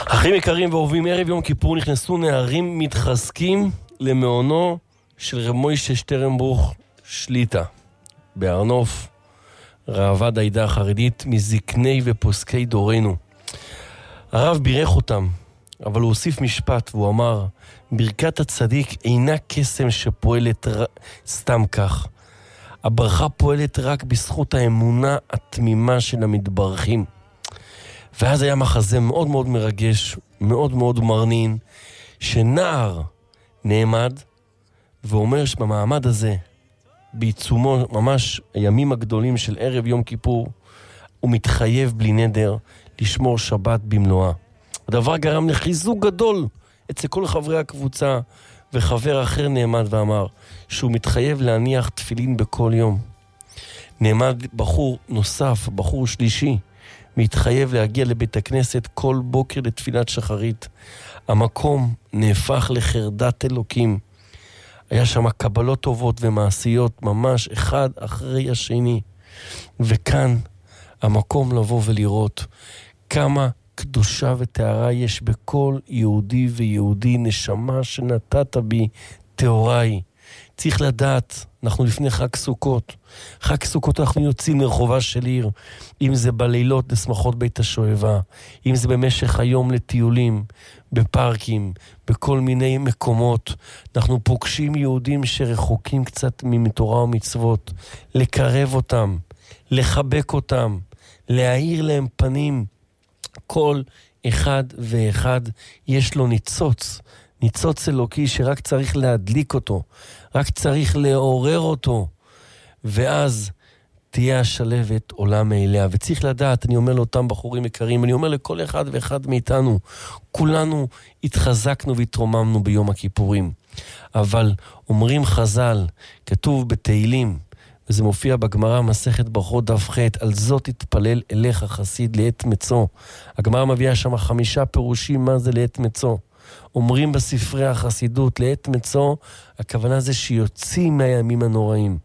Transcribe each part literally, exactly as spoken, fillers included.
אחים יקרים ואהובים, ערב יום כיפור נכנסו נערים מתחזקים למעונו של רב מוישה שטרנבוך שליטה בהר נוף, ראב"ד העדה החרדית מזקני ופוסקי דורנו. הרב בירך אותם, אבל הוא הוסיף משפט והוא אמר, ברכת הצדיק אינה קסם שפועלת ר... סתם כך. הברכה פועלת רק בזכות האמונה התמימה של המתברכים. ואז היה מחזה מאוד מאוד מרגש, מאוד מאוד מרנין, שנער נעמד ואומר שבמעמד הזה, בעיצומו ממש הימים הגדולים של ערב יום כיפור, הוא מתחייב בלי נדר לשמור שבת במלואה. הדבר גרם לחיזוק גדול אצל כל חברי הקבוצה, וחבר אחר נעמד ואמר שהוא מתחייב להניח תפילין בכל יום. נעמד בחור נוסף, בחור שלישי, מתחייב להגיע לבית הכנסת כל בוקר לתפילת שחרית. המקום נהפך לחרדת אלוקים. היה שם קבלות טובות ומעשיות ממש אחד אחרי השני. וכאן המקום לבוא ולראות כמה קדושה וטהרה יש בכל יהודי ויהודי, נשמה שנתת בי תאוריי. צריך לדעת, אנחנו לפני חג סוכות. חג סוכות אנחנו יוצאים לרחובה של עיר, אם זה בלילות לשמחות בית השואבה, אם זה במשך היום לטיולים, בפארקים, בכל מיני מקומות. אנחנו פוגשים יהודים שרחוקים קצת מתורה ומצוות, לקרב אותם, לחבק אותם, להאיר להם פנים. כל אחד ואחד יש לו ניצוץ, ניצוץ אלוקי שרק צריך להדליק אותו, רק צריך לעורר אותו, ואז תהיה השלבת עולה מאליה. וצריך לדעת, אני אומר לאותם בחורים יקרים, אני אומר לכל אחד ואחד מאיתנו, כולנו התחזקנו והתרוממנו ביום הכיפורים, אבל אומרים חז"ל, כתוב בתהילים, וזה מופיע בגמרא מסכת ברכות דף ח', על זאת התפלל אליך חסיד לעת מצוא. הגמרא מביאה שם חמישה פירושים מה זה לעת מצוא. אומרים בספרי החסידות, לעת מצוא, הכוונה זה שיוצאים מהימים הנוראים.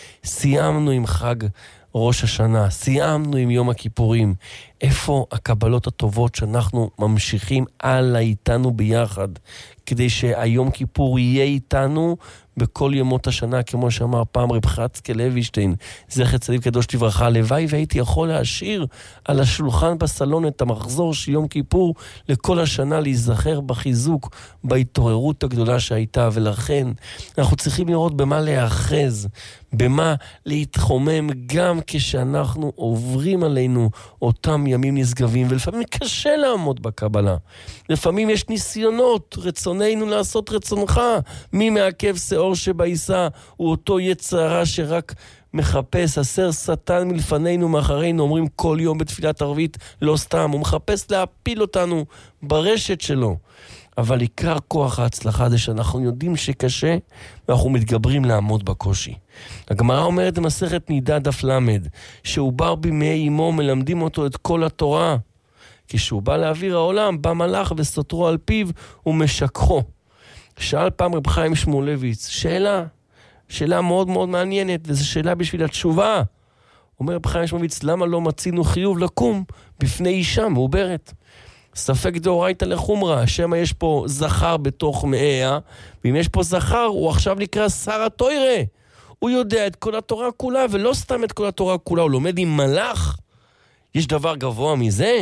סיימנו עם חג ראש השנה, סיימנו עם יום הכיפורים. איפה הקבלות הטובות שאנחנו ממשיכים הלאה איתנו ביחד, כדי שהיום כיפור יהיה איתנו בכל ימות השנה, כמו שאמר פעם רב חצקאל לוינשטיין, זכר צדיק קדוש לברכה, הלוואי והייתי יכול להשאיר על השולחן בסלון את המחזור של יום כיפור לכל השנה, להיזכר בחיזוק, בהתעוררות הגדולה שהייתה. ולכן אנחנו צריכים לראות במה להאחז, במה להתחומם, גם כשאנחנו עוברים עלינו אותם ימים נשגבים, ולפעמים קשה לעמוד בקבלה. לפעמים יש ניסיונות, רצוננו לעשות רצונך, מי מעכב שאור שבעיסה, הוא אותו יצר הרע שרק מחפש, הסר שטן מלפנינו מאחרינו, אומרים כל יום בתפילת ערבית, לא סתם, הוא מחפש להפיל אותנו ברשת שלו. אבל עיקר כוח ההצלחה זה שאנחנו יודעים שקשה, ואנחנו מתגברים לעמוד בקושי. הגמרא אומרת במסכת נידה דף למד, שהוא בר בימי אמו מלמדים אותו את כל התורה. כשהוא בא לאוויר העולם, בא מלאך וסותרו על פיו ומשכחו. שאל פעם רב חיים שמואלביץ, שאלה, שאלה מאוד מאוד מעניינת, וזו שאלה בשביל התשובה. אומר רב חיים שמואלביץ, למה לא מצינו חיוב לקום בפני אישה מעוברת? ספק דאורייתא לחומרא, שמא יש פה זכר בתוך מאיה, ואם יש פה זכר, הוא עכשיו נקרא שר התוירה. הוא יודע את כל התורה כולה, ולא סתם את כל התורה כולה, הוא לומד עם מלאך. יש דבר גבוה מזה?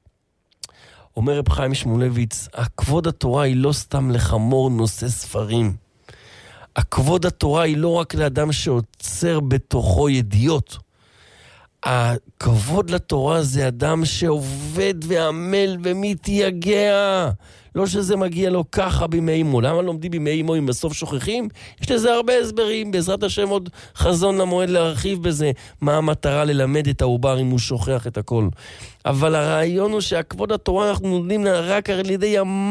אומר רב חיים שמואלביץ, הכבוד התורה היא לא סתם לחמור נושא ספרים. הכבוד התורה היא לא רק לאדם שעוצר בתוכו ידיעות. הכבוד לתורה זה אדם שעובד ועמל ומתייגע. לא שזה מגיע לו ככה בימי אמו. למה לומדים בימי אמו אם בסוף שוכחים? יש לזה הרבה הסברים. בעזרת השם עוד חזון למועד להרחיב בזה. מה המטרה ללמד את העובר אם הוא שוכח את הכל. אבל הרעיון הוא שהכבוד התורה אנחנו נותנים רק על ידי